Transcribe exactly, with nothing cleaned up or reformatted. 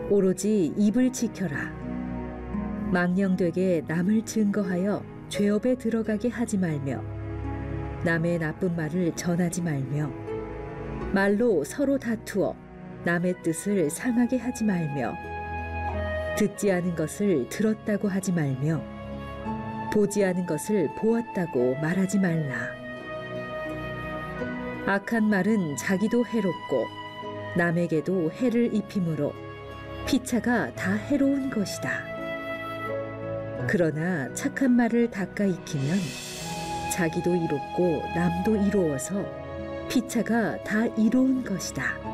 오로지 입을 지켜라. 망령되게 남을 증거하여 죄업에 들어가게 하지 말며 남의 나쁜 말을 전하지 말며 말로 서로 다투어 남의 뜻을 상하게 하지 말며 듣지 않은 것을 들었다고 하지 말며 보지 않은 것을 보았다고 말하지 말라. 악한 말은 자기도 해롭고 남에게도 해를 입힘으로 피차가 다 해로운 것이다. 그러나 착한 말을 닦아 익히면 자기도 이롭고 남도 이로워서 피차가 다 이로운 것이다.